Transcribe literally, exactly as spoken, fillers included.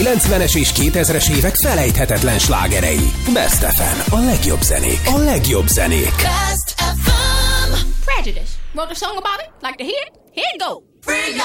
kilencvenes és kétezres évek felejthetetlen slágerei. Best ef em, a legjobb zenék, a legjobb zenék. Best ef em. Prejudice. Wrote a song about it? Like to hear it? Here it go. Free